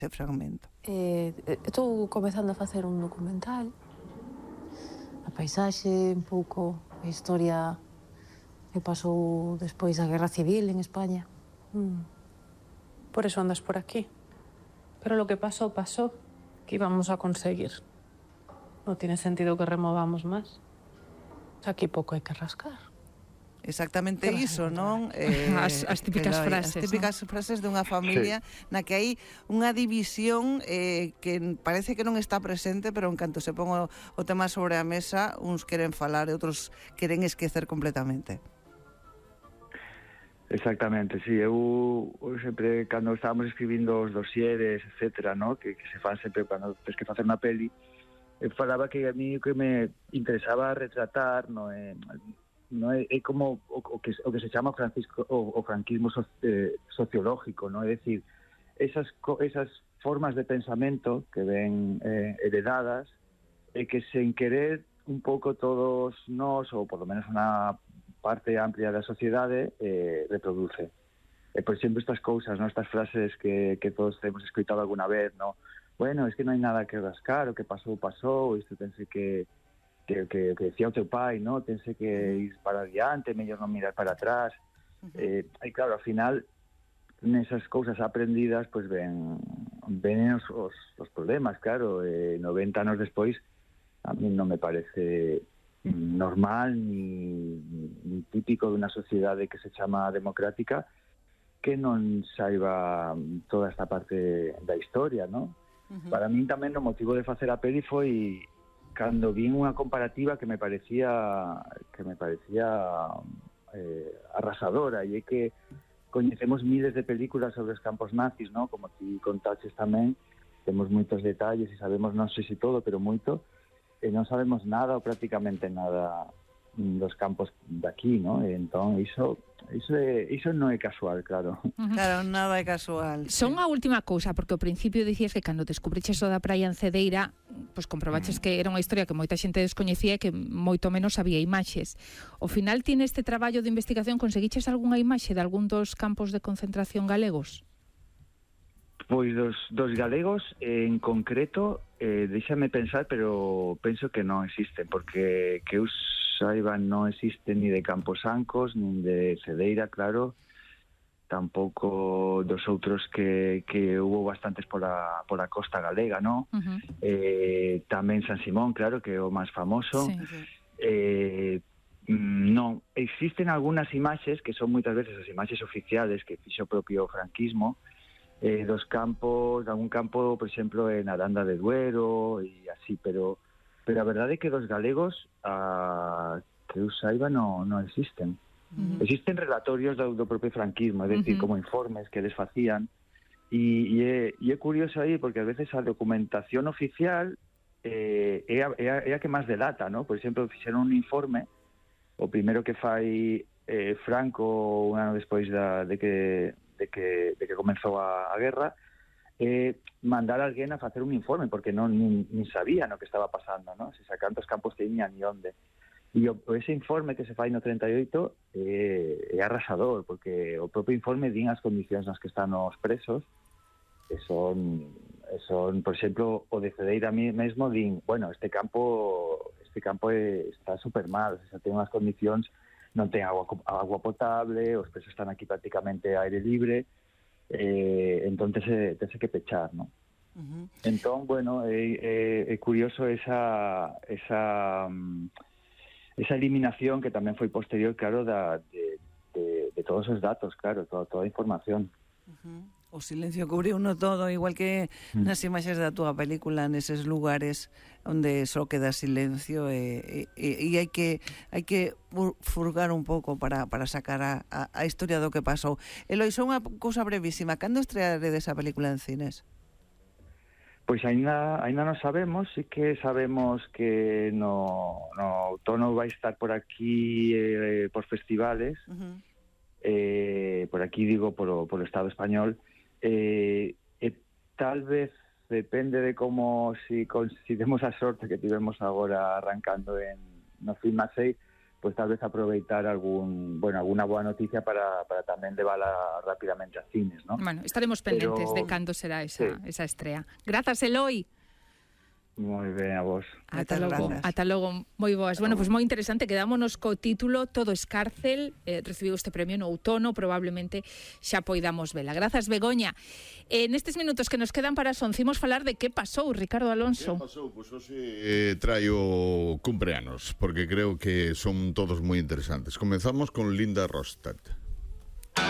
ese fragmento. Estou comezando a facer un documental, a paisaxe, un pouco a historia que pasou despois da Guerra Civil en España. Por eso andas por aquí. Pero lo que pasó, pasó. ¿Qué íbamos a conseguir? No tiene sentido que removamos más. Aquí pouco hai que rascar. Exactamente iso, non? As típicas frases, as típicas frases dunha familia na que hai unha división que parece que non está presente, pero en canto se pon o tema sobre a mesa, uns queren falar e outros queren esquecer completamente. Exactamente, sí, eu sempre, cando estábamos escribindo os dosieres, etcétera, ¿no? que se fan sempre cando tens que facer unha peli, falaba que a mí o que me interesaba retratar no é como o que se chama o franquismo sociológico, ¿no? É dicir, esas formas de pensamento que ven heredadas e que sen querer un pouco todos nós, ou por lo menos unha parte amplia da sociedade reproduce. Por exemplo, estas cousas, ¿no? Estas frases que todos hemos escoitado alguna vez, ¿no? Bueno, es que non hai nada que rascar, o que pasou, isto tense que decía o teu pai, ¿no? Tense que ir para adiante, mellor non mirar para atrás. E claro, ao final, nesas cousas aprendidas, pues ven os problemas, claro. 90 anos despois, a mí non me parece normal ni típico de unha sociedade que se chama democrática que non saiba toda esta parte da historia, ¿no? Para min tamén o motivo de facer a peli foi cando vi unha comparativa que me parecía arrasadora, e é que coñecemos miles de películas sobre os campos nazis, ¿no? Como ti contaches tamén, temos moitos detalles e sabemos, non sei se todo, pero moito, e non sabemos nada ou prácticamente nada dos campos daqui, ¿no? Entón, iso non é casual, claro. Claro, nada é casual. Son a última cousa, porque ao principio dicías que cando descubriches o da praia en Cedeira, pois comprobaches que era unha historia que moita xente descoñecía e que moito menos había imaxes. Ao final, ti neste traballo de investigación conseguiches algunha imaxe de algún dos campos de concentración galegos? Pois dos galegos en concreto, déxame pensar, pero penso que non existen, porque que eu saiba non existen ni de Camposancos, nin de Cedeira, claro, tampouco dos outros que hubo bastantes por a costa galega, ¿no? Tamén San Simón, claro, que é o máis famoso. Sí. Non, existen algunhas imaxes que son moitas veces as imaxes oficiales que fixo o propio franquismo, dos campos, de algún campo, por exemplo, en Aranda de Duero e así, pero a verdade é que dos galegos que eu saiba non existen. Existen relatorios do propio franquismo, é dicir, como informes que eles facían, e é curioso aí porque a veces a documentación oficial é a que máis delata, ¿no? Por exemplo, fixeron un informe, o primeiro que fai Franco un ano despois de que comenzou a guerra, mandar a alguén a facer un informe, porque nin sabía no que estaba pasando, ¿no? Se cantos campos teñan e onde. E ese informe que se fai no 38 é arrasador, porque o propio informe din as condicións nas que están os presos, que son por exemplo, o de Cedeira mesmo din, bueno, este campo está super mal, o sea, ten unhas condicións, non ten agua potable, os presos están aquí prácticamente a aire libre, entón tense que pechar, ¿no? Entón, bueno, é curioso esa eliminación que tamén foi posterior, claro, de todos os datos, claro, toda a información. O silencio cubriuno todo, igual que nas imaxes da túa película, neses lugares onde só queda silencio, e hai que furgar un pouco para sacar a historia do que pasou. Eloi, só unha cousa brevísima, cando estrearedes a película en cines? Pois ainda non sabemos, sí que sabemos que no outono vai estar por aquí por festivales, por aquí digo polo Estado español, e tal vez depende de como si demos a sorte que tivemos agora arrancando no Film Marseille, pues tal vez aproveitar alguna boa noticia para tamén levala rapidamente a cines, ¿no? Bueno, estaremos pendentes de cando será esa estrea. Grazas, Eloi. Moi ben, a vos. Ata logo, moi boas. Bueno, pois moi interesante, quedámonos co título Todo es cárcel, recibiu este premio no outono, probablemente xa poidamos vela. Grazas, Begoña. Nestes minutos que nos quedan para as 11, imos falar de que pasou, Ricardo Alonso. Que pasou? Pois hoxe traio cumpleanos, porque creo que son todos moi interesantes. Comenzamos con Linda Ronstadt.